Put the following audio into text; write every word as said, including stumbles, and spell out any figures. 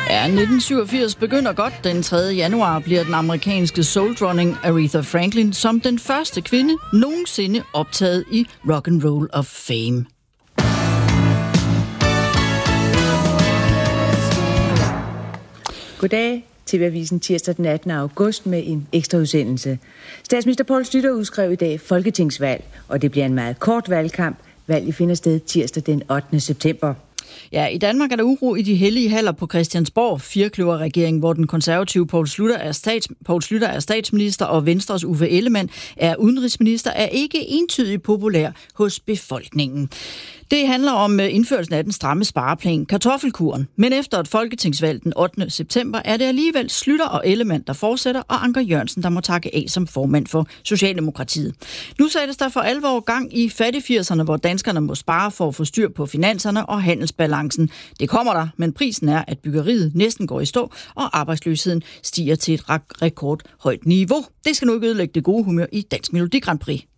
Ja, nitten syvogfirs begynder godt. Den tredje januar bliver den amerikanske soul-dronning Aretha Franklin som den første kvinde nogensinde optaget i Rock and Roll of Fame. Goddag. T V-avisen tirsdag den attende august med en ekstra udsendelse. Statsminister Poul Schlüter udskrev i dag folketingsvalg, og det bliver en meget kort valgkamp. Valget finder sted tirsdag den ottende september. Ja, i Danmark er der uro i de hellige haller på Christiansborg. Firkløverregeringen, hvor den konservative Poul Schlüter er, stats, Poul Schlüter er statsminister, og Venstres Uffe Ellemann er udenrigsminister, er ikke entydigt populær hos befolkningen. Det handler om indførelsen af den stramme spareplan, kartoffelkuren. Men efter et folketingsvalg den ottende september er det alligevel Schlüter og Ellemann, der fortsætter, og Anker Jørgensen, der må takke af som formand for Socialdemokratiet. Nu sættes der for alvor gang i fattigfirserne, hvor danskerne må spare for at få styr på finanserne og handelsbalancen. Det kommer der, men prisen er, at byggeriet næsten går i stå, og arbejdsløsheden stiger til et rekordhøjt niveau. Det skal nu ikke ødelægge det gode humør i Dansk Melodi Grand Prix.